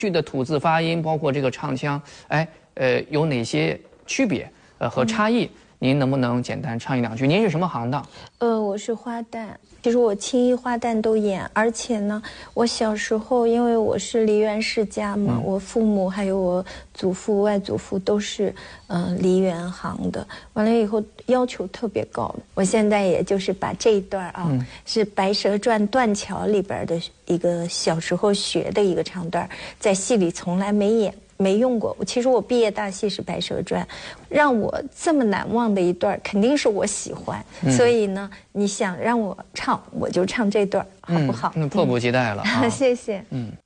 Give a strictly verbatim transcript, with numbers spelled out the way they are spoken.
剧的吐字发音，包括这个唱腔，哎，呃，有哪些区别呃和差异？嗯、您能不能简单唱一两句？您是什么行当？ 呃，我是花旦。其实我青衣花旦都演，而且呢，我小时候因为我是梨园世家嘛，嗯、我父母还有我祖父、外祖父都是嗯、呃、梨园行的，完了以后要求特别高。我现在也就是把这一段啊，嗯、是《白蛇传》断桥里边的一个小时候学的一个唱段，在戏里从来没演。没用过，其实我毕业大戏是《白蛇传》，让我这么难忘的一段，肯定是我喜欢。嗯、所以呢，你想让我唱，我就唱这段，好不好？ 嗯，迫不及待了啊！ 谢谢。 嗯。